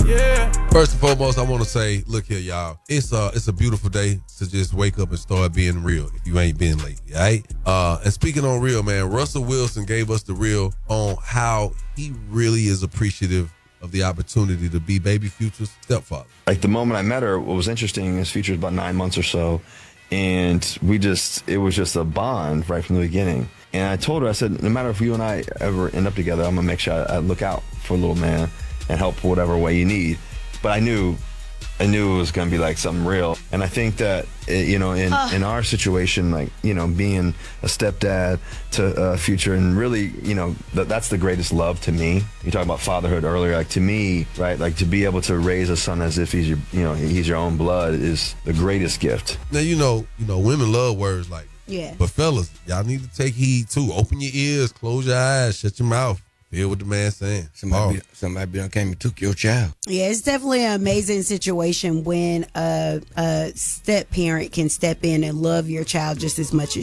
Yeah. First and foremost, I want to say, look here, y'all. It's a beautiful day to just wake up and start being real. If you ain't been lately, all right? And speaking on real, man, Russell Wilson gave us the real on how he really is appreciative of the opportunity to be Baby Future's stepfather. Like the moment I met her, what was interesting is Future was about 9 months or so, and it was just a bond right from the beginning. And I told her, I said, no matter if you and I ever end up together, I'm gonna make sure I look out for little man and help whatever way you need. But I knew it was gonna be like something real. And I think that, in our situation, like, being a stepdad to Future, and really, that's the greatest love to me. You talked about fatherhood earlier, like to me, right? Like to be able to raise a son as if he's your own blood is the greatest gift. Now, women love words like, yeah. But fellas, y'all need to take heed too. Open your ears, close your eyes, shut your mouth. Feel what the man's saying. Somebody came and took your child. Yeah, it's definitely an amazing situation when a step parent can step in and love your child just as much as